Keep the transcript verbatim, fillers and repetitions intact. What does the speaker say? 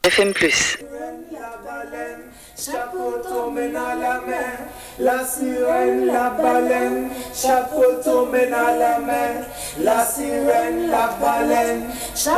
F M plus. Chapeau tombé dans la mer, la sirène, la baleine. Chapeau tombé dans la mer, la sirène, la baleine.